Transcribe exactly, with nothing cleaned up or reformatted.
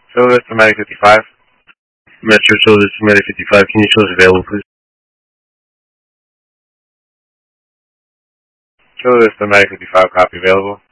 Chiller Vista, Medic fifty-five. Metro Chiller Vista, Medic fifty-five. Can you show us available, please? Chiller Vista, Medic fifty-five. Copy available.